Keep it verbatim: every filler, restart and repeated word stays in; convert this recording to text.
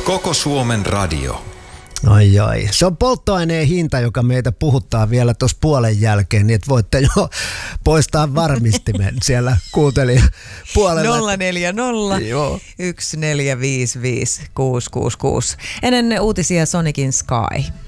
Koko Suomen radio. Ai ai. Se on polttoaineen hinta, joka meitä puhuttaa vielä tuossa puolen jälkeen, niin että voitte jo poistaa varmistimen siellä kuuntelijapuolella. nolla neljä nolla yksi neljä viisi viisi kuusi kuusi kuusi. Ennen uutisia Sonicin Sky.